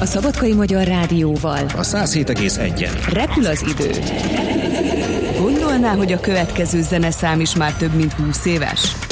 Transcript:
Szabadkai Magyar Rádióval. A 107,1-en. Repül az idő. Gondolná, hogy a következő zeneszám is már több mint 20 éves?